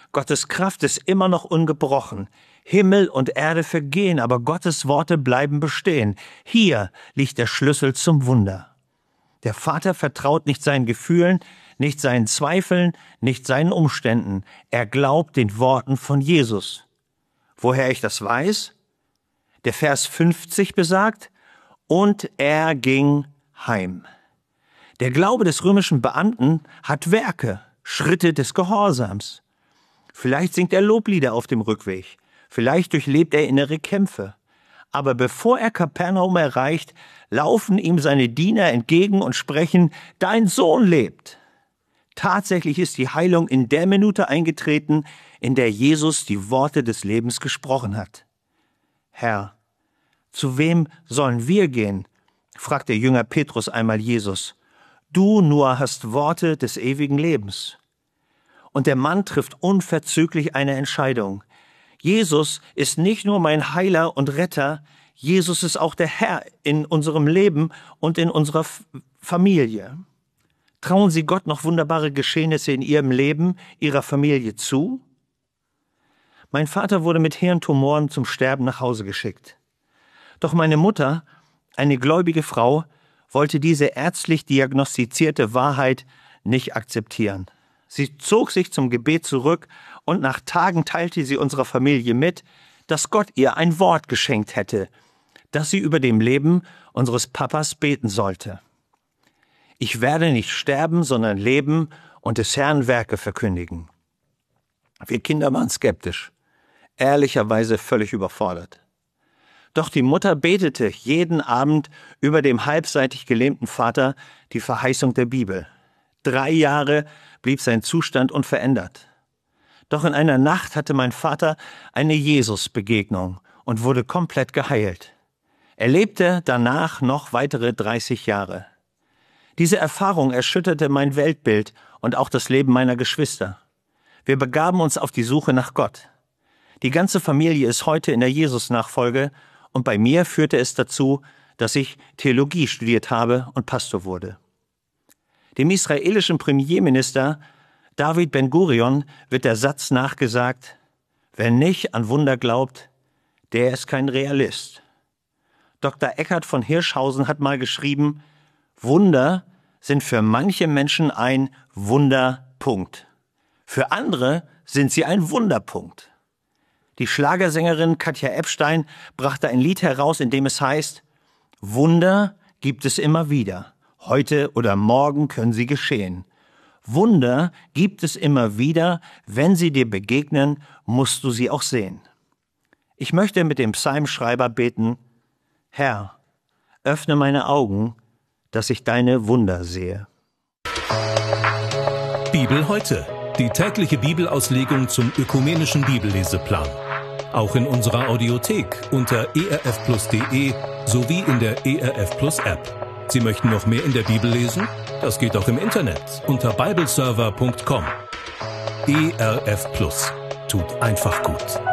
Gottes Kraft ist immer noch ungebrochen. Himmel und Erde vergehen, aber Gottes Worte bleiben bestehen. Hier liegt der Schlüssel zum Wunder. Der Vater vertraut nicht seinen Gefühlen, nicht seinen Zweifeln, nicht seinen Umständen. Er glaubt den Worten von Jesus. Woher ich das weiß? Der Vers 50 besagt, und er ging heim. Der Glaube des römischen Beamten hat Werke, Schritte des Gehorsams. Vielleicht singt er Loblieder auf dem Rückweg. Vielleicht durchlebt er innere Kämpfe. Aber bevor er Kapernaum erreicht, laufen ihm seine Diener entgegen und sprechen, dein Sohn lebt. Tatsächlich ist die Heilung in der Minute eingetreten, in der Jesus die Worte des Lebens gesprochen hat. Herr, zu wem sollen wir gehen? Fragt der Jünger Petrus einmal Jesus. Du nur hast Worte des ewigen Lebens. Und der Mann trifft unverzüglich eine Entscheidung. Jesus ist nicht nur mein Heiler und Retter, Jesus ist auch der Herr in unserem Leben und in unserer Familie. Trauen Sie Gott noch wunderbare Geschehnisse in Ihrem Leben, Ihrer Familie zu? Mein Vater wurde mit Hirntumoren zum Sterben nach Hause geschickt. Doch meine Mutter, eine gläubige Frau, wollte diese ärztlich diagnostizierte Wahrheit nicht akzeptieren. Sie zog sich zum Gebet zurück und nach Tagen teilte sie unserer Familie mit, dass Gott ihr ein Wort geschenkt hätte, dass sie über dem Leben unseres Papas beten sollte. Ich werde nicht sterben, sondern leben und des Herrn Werke verkündigen. Wir Kinder waren skeptisch, ehrlicherweise völlig überfordert. Doch die Mutter betete jeden Abend über dem halbseitig gelähmten Vater die Verheißung der Bibel. 3 Jahre blieb sein Zustand unverändert. Doch in einer Nacht hatte mein Vater eine Jesus-Begegnung und wurde komplett geheilt. Er lebte danach noch weitere 30 Jahre. Diese Erfahrung erschütterte mein Weltbild und auch das Leben meiner Geschwister. Wir begaben uns auf die Suche nach Gott. Die ganze Familie ist heute in der Jesus-Nachfolge und bei mir führte es dazu, dass ich Theologie studiert habe und Pastor wurde. Dem israelischen Premierminister David Ben-Gurion wird der Satz nachgesagt, wer nicht an Wunder glaubt, der ist kein Realist. Dr. Eckhard von Hirschhausen hat mal geschrieben, Wunder sind für manche Menschen ein Wunderpunkt. Für andere sind sie ein Wunderpunkt. Die Schlagersängerin Katja Epstein brachte ein Lied heraus, in dem es heißt, Wunder gibt es immer wieder. Heute oder morgen können sie geschehen. Wunder gibt es immer wieder. Wenn sie dir begegnen, musst du sie auch sehen. Ich möchte mit dem Psalmschreiber beten, Herr, öffne meine Augen, dass ich deine Wunder sehe. Bibel heute. Die tägliche Bibelauslegung zum ökumenischen Bibelleseplan. Auch in unserer Audiothek unter erfplus.de sowie in der ERF Plus App. Sie möchten noch mehr in der Bibel lesen? Das geht auch im Internet unter bibleserver.com. ERF Plus tut einfach gut.